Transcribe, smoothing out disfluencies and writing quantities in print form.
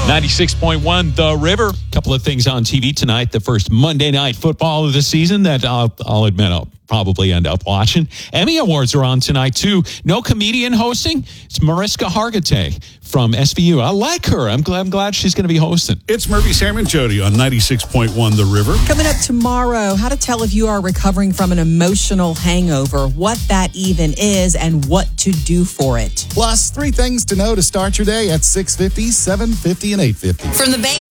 96.1 The River. A couple of things on TV tonight. The first Monday Night Football of the season that I'll admit I'll probably end up watching. Emmy Awards are on tonight, too. No comedian hosting. It's Mariska Hargitay from SVU. I like her. I'm glad she's going to be hosting. It's Murphy, Sam, and Jody on 96.1 The River. Coming up tomorrow, how to tell if you are recovering from an emotional hangover, what that even is, and what to do for it. Plus, 3 things to know to start your day at 6:50, 7:50, and 8:50. From the bank.